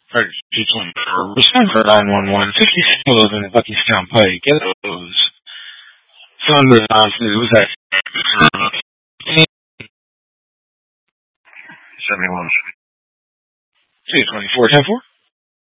Frederick 224. Respond for 911. 50 silos in the Buckystown Pike. Get those. Phone response was that 71. 224. 10-4.